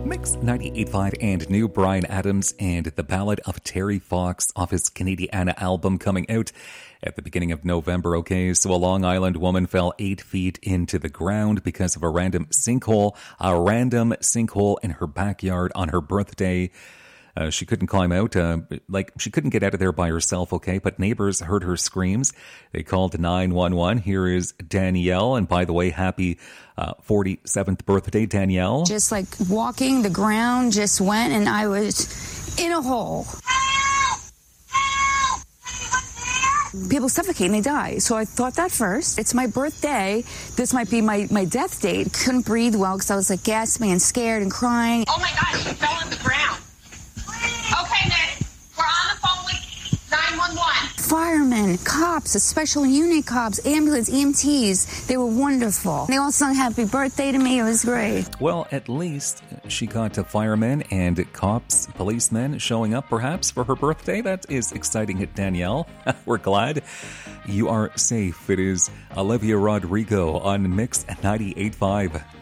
Mix 98.5 and new Bryan Adams and The Ballad of Terry Fox off his Canadiana album coming out at the beginning of November. Okay, so a Long Island woman fell 8 feet into the ground because of a random sinkhole in her backyard on her birthday. She couldn't climb out, she couldn't get out of there by herself, okay? But neighbors heard her screams. They called 911. Here is Danielle. And by the way, happy 47th birthday, Danielle. Just like walking, the ground just went and I was in a hole. People suffocate and they die. So I thought that first. It's my birthday. This might be my death date. Couldn't breathe well because I was like gasping and scared and crying. Oh my gosh, she fell on the ground. Okay, Nick, we're on the phone with 911. Firemen, cops, special unit cops, ambulance, EMTs, they were wonderful. They all sung happy birthday to me. It was great. Well, at least she got firemen and cops, policemen showing up perhaps for her birthday. That is exciting, Danielle. We're glad you are safe. It is Olivia Rodrigo on Mix 98.5.